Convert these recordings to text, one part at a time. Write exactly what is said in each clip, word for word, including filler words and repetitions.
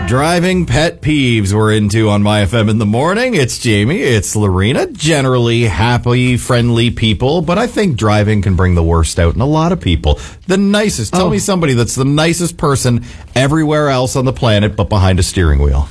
Driving pet peeves we're into on My F M in the morning. It's Jamie. It's Lorena. Generally happy, friendly people, but I think driving can bring the worst out in a lot of people. The nicest. Tell Oh. me somebody that's the nicest person everywhere else on the planet, but behind a steering wheel.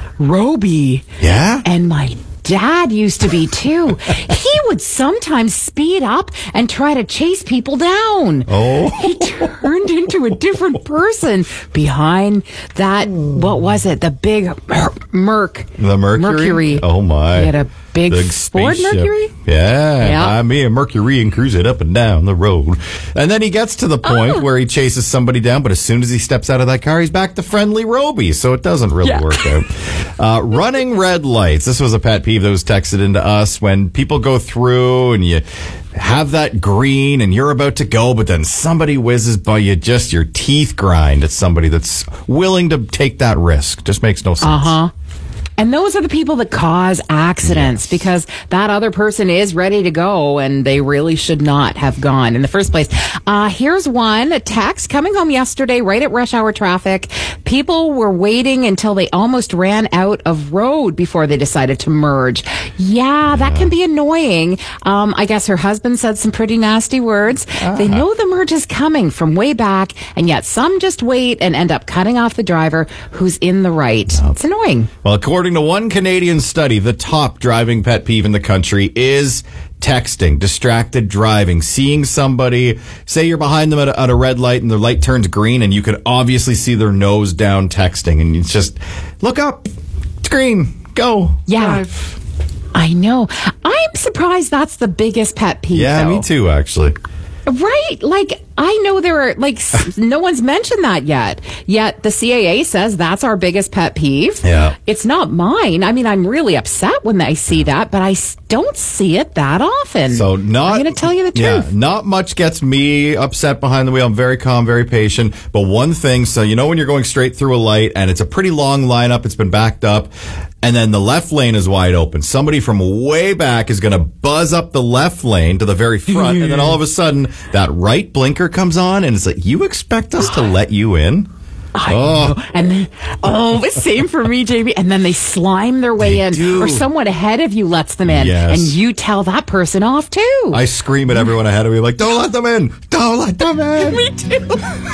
Roby. Yeah? And my dad used to be too. He would sometimes speed up and try to chase people down. Oh. He turned into a different person behind that, what was it? The big mer- Merc. The Mercury? Mercury. Oh, my. He had a big, Ford spaceship. Mercury? Yeah. Yeah. Buy me a Mercury and cruise it up and down the road. And then he gets to the point Oh. where he chases somebody down, but as soon as he steps out of that car, he's back to friendly Roby. So it doesn't really Yeah. work out. Uh, running red lights. This was a pet peeve that was texted into us when people go through and you have that green and you're about to go, but then somebody whizzes by you, just your teeth grind at somebody that's willing to take that risk. Just makes no sense. Uh-huh. And those are the people that cause accidents, Yes. because that other person is ready to go and they really should not have gone in the first place. Uh, here's one, a text coming home yesterday right at rush hour traffic. People were waiting until they almost ran out of road before they decided to merge. Yeah, that can be annoying. Um, I guess her husband said some pretty nasty words. They know the merge is coming from way back, and yet some just wait and end up cutting off the driver who's in the right. It's annoying. Well, according to one Canadian study, the top driving pet peeve in the country is texting, distracted driving, seeing somebody, say you're behind them at a, at a red light and the light turns green and you can obviously see their nose down texting, and it's just, look up, it's green, go, Yeah. drive. I know. I'm surprised that's the biggest pet peeve. Yeah, though. me too, actually. Right? Like, I know there are, like, s- no one's mentioned that yet. Yet the C A A says that's our biggest pet peeve. Yeah. It's not mine. I mean, I'm really upset when I see that, but I s- don't see it that often. So not, I'm going to tell you the yeah, truth. not much gets me upset behind the wheel. I'm very calm, very patient. But one thing, so you know when you're going straight through a light and it's a pretty long lineup, it's been backed up, and then the left lane is wide open. Somebody from way back is going to buzz up the left lane to the very front, and then all of a sudden that right blinker comes on, and it's like, you expect us to let you in? I Oh. know. And then, oh, same for me, Jamie. And then they slime their way They in, do. or someone ahead of you lets them in, Yes. and you tell that person off too. I scream at everyone ahead of me, like, don't let them in! Don't let them in! Me too.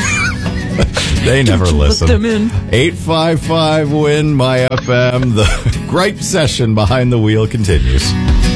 They never listen. them in. eight five five win My F M. The gripe session behind the wheel continues.